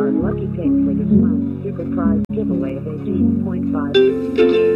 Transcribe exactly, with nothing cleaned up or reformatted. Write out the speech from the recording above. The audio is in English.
our lucky pick for this month's super prize giveaway of eighteen point five.